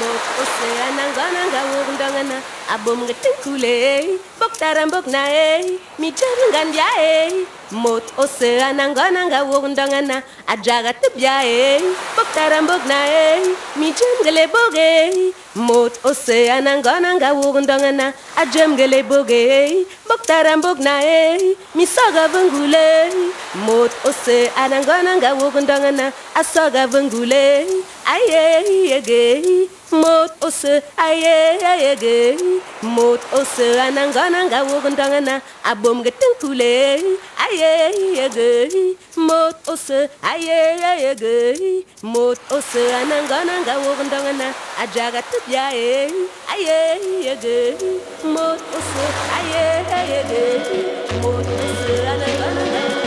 mot oceana ngana wurndangana abom ngetinkule boktaram boknae mi jangandia mot oceana ngana wurndangana ajaga tibyae boktaram boknae mi jangale boge mot oceana ngana wurndangana ajamgale boge boktaram boknae mi saga vangule mot oceana ngana wurndangana asaga vangule aye yege mot ose aye yege mot ose anangana wogndangana abom getinkule aye yege mot ose aye yege mot ose anangana wogndangana ajaga tibyae aye yege mot ose aye yege mot ose